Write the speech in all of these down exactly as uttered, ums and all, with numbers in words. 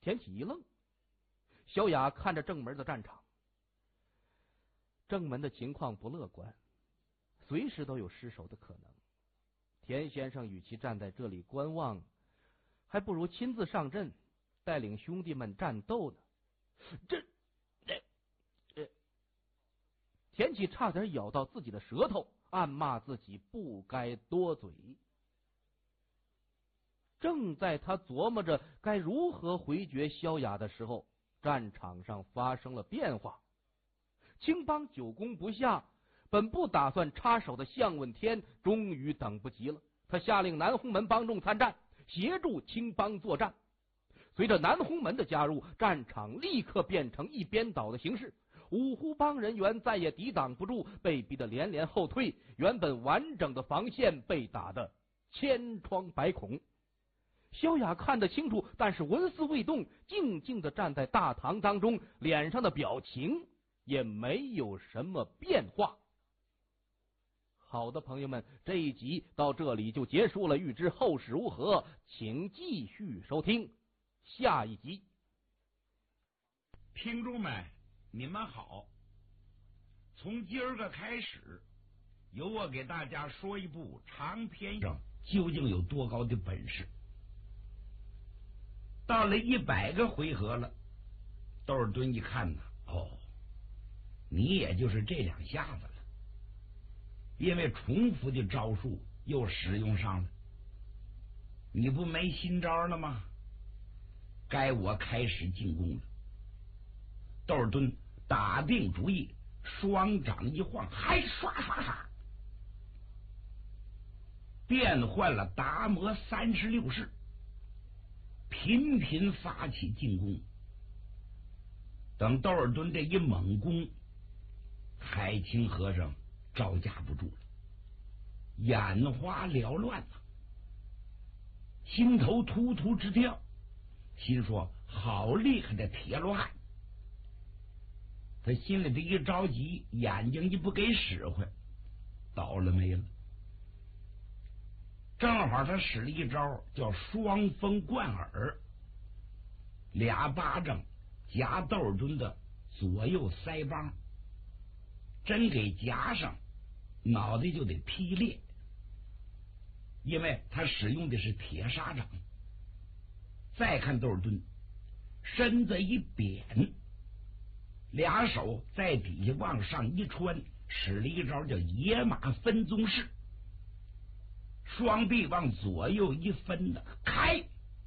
田启一愣，萧雅看着正门的战场，正门的情况不乐观，随时都有失守的可能。田先生与其站在这里观望，还不如亲自上阵，带领兄弟们战斗呢。这这这，田启差点咬到自己的舌头，暗骂自己不该多嘴。正在他琢磨着该如何回绝萧雅的时候，战场上发生了变化。青帮久攻不下，本不打算插手的项问天终于等不及了，他下令南红门帮众参战，协助青帮作战。随着南红门的加入，战场立刻变成一边倒的形势，五湖帮人员再也抵挡不住，被逼得连连后退，原本完整的防线被打得千疮百孔。萧雅看得清楚，但是纹丝未动，静静地站在大堂当中，脸上的表情也没有什么变化。好的，朋友们，这一集到这里就结束了，欲知后事如何，请继续收听下一集。 听众们，你们好，从今儿个开始，由我给大家说一部长篇影究竟有多高的本事。到了一百个回合了，窦尔敦一看呢，哦，你也就是这两下子了，因为重复的招数又使用上了，你不没新招了吗？该我开始进攻了。窦尔敦打定主意，双掌一晃，还刷刷刷，变换了达摩三十六式，频频发起进攻。等窦尔敦这一猛攻，海清和尚招架不住了，眼花缭乱了，心头突突直跳，心说好厉害的铁罗汉。他心里的一着急，眼睛一不给使唤，倒了霉了。正好他使了一招叫双风贯耳，俩巴掌夹窦尔敦的左右腮帮，真给夹上，脑袋就得劈裂，因为他使用的是铁砂掌。再看窦尔敦身子一扁，俩手在底下往上一穿，使了一招叫野马分鬃式，双臂往左右一分的开，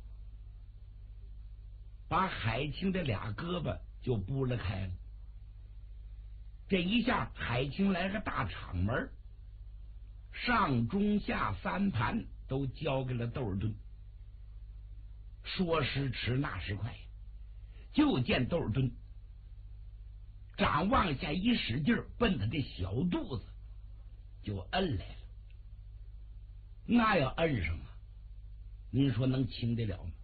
把海清的俩胳膊就拨了开了。这一下海清来个大场门，上中下三盘都交给了窦尔敦。说时迟那时快，就见窦尔敦掌往下一使劲，奔他的小肚子就摁来了。那要摁上啊，您说能轻得了吗？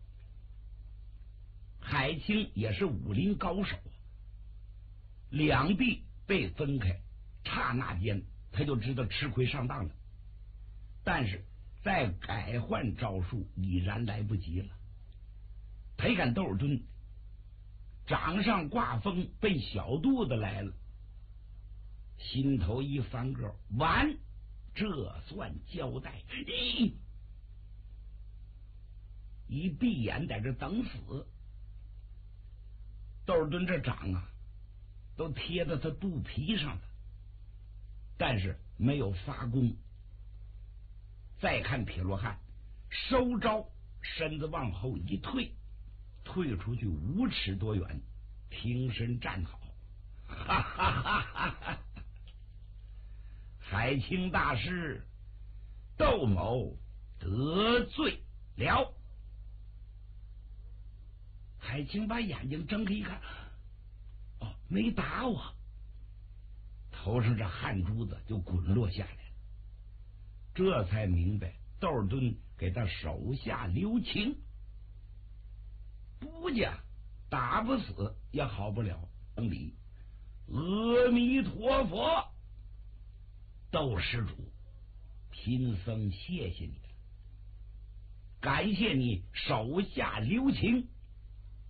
海清也是武林高手，两臂被分开，刹那间他就知道吃亏上当了，但是再改换招数已然来不及了。他一看窦尔敦掌上挂风奔小肚子来了，心头一翻个，完，这算交代。咦，一闭眼在这等死。窦尔敦这掌啊都贴到他肚皮上了，但是没有发功。再看铁罗汉收招，身子往后一退，退出去五尺多远，挺身站好。哈哈哈哈哈！海清大师，窦某得罪了。海清把眼睛睁开一看，哦，没打我，头上这汗珠子就滚落下来了。这才明白窦尔敦给他手下留情，不家打不死也好不了。礼，阿弥陀佛，窦施主，贫僧谢谢你了，感谢你手下留情。